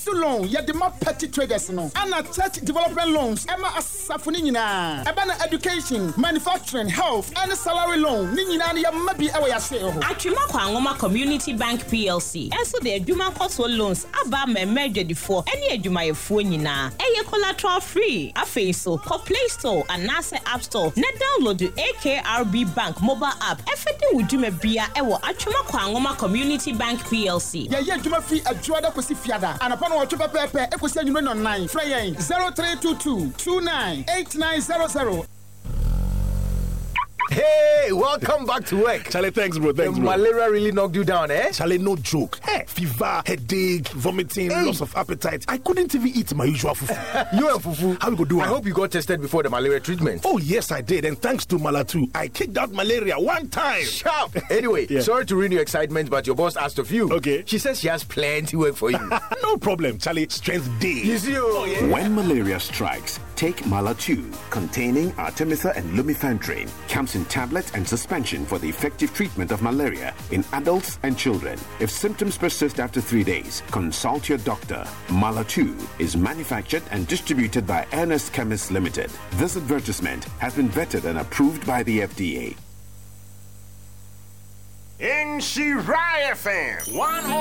Nsu loan ye de ma petty traders no. Ana church development loans ema asafo ni nyina. Eba na education, manufacturing, health and salary loan ni nyina ye ma bi ewo ya share ho. Atwema kwa Ngoma Community Bank PLC. Enso de adwuma koso loans aba memedwedifo ene adwumayefo nyina. Eye collateral free. Afei so Play Store and NASA App Store. Na download the AKRB Bank mobile app. Efede wudwuma bia ewo Atwema kwa Ngoma Community Bank PLC. Ye adwuma fi adwoada kosi fiada. Anapa no wotwe pepepe ekosi anwuma no 9. Frɛ yɛn 0322298900. Hey, welcome back to work. Charlie, thanks, bro. Thanks, bro. Malaria really knocked you down, eh? Charlie, no joke. Hey, fever, headache, vomiting, loss of appetite. I couldn't even eat my usual fufu. You and fufu? How we go do it? I hope you got tested before the malaria treatment. Oh, yes, I did. And thanks to Malatu, I kicked out malaria one time. Sharp. Anyway, sorry to ruin your excitement, but your boss asked of you. Okay. She says she has plenty work for you. No problem, Charlie. Strength day. You see, When malaria strikes, take Malatu, containing Artemether and Lumefantrine. Comes in tablet and suspension for the effective treatment of malaria in adults and children. If symptoms persist after 3 days, consult your doctor. Malatu is manufactured and distributed by Ernest Chemists Limited. This advertisement has been vetted and approved by the FDA. NC Riot FM 1